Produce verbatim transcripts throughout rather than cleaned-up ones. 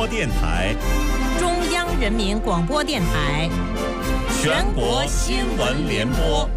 播电台、 中央人民广播电台、 全国新闻联播。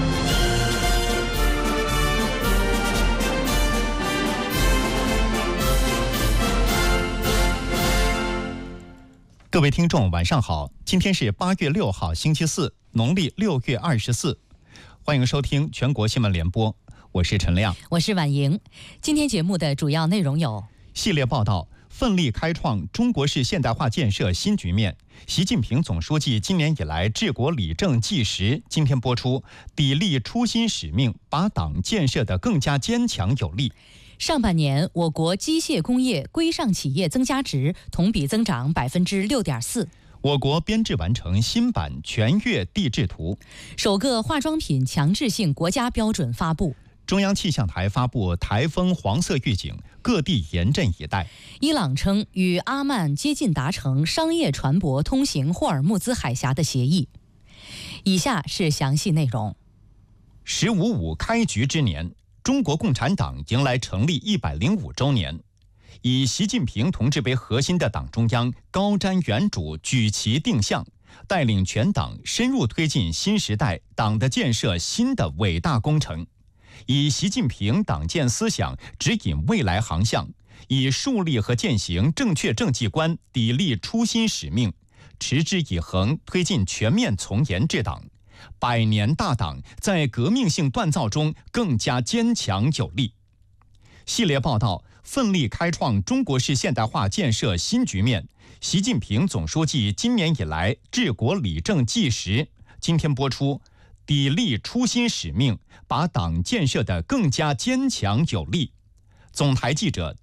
各位听众，晚上好！今天是八月六号，星期四，农历六月二十四。欢迎收听全国新闻联播，我是陈亮， 我是婉莹。今天节目的主要内容有： 系列报道，奋力开创中国式现代化建设新局面。习近平总书记今年以来治国理政纪实，今天播出，砥砺初心使命，把党建设得更加坚强有力。 上半年，我国机械工业规上企业增加值同比增长百分之六点四。 我国编制完成新版全粤地质图。 首个化妆品强制性国家标准发布。 中央气象台发布台风黄色预警，各地严阵以待。 伊朗称与阿曼接近达成商业船舶通行霍尔木兹海峡的协议。以下是详细内容。 十五五开局之年，中国共产党迎来成立一百零五周年。以习近平同志为核心的党中央高瞻远瞩，举旗定向，带领全党深入推进新时代党的建设新的伟大工程。以习近平党建思想指引未来航向，以树立和践行正确政绩观砥砺初心使命，持之以恒推进全面从严治党，百年大党在革命性锻造中更加坚强有力。系列报道，奋力开创中国式现代化建设新局面。习近平总书记今年以来治国理政纪实，今天播出，砥砺初心使命，把党建设得更加坚强有力。总台记者